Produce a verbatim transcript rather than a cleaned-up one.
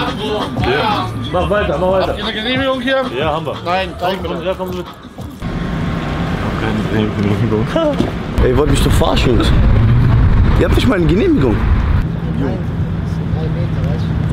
Ja. Mach weiter, mach weiter. Habt ihr eine Genehmigung hier? Ja, haben wir. Nein, zeig mir Ja, komm mit. Keine Genehmigung. Ey, ihr wollt mich doch verarschen, Jungs. Ihr habt nicht mal eine Genehmigung. Nein, das sind drei Meter, weißt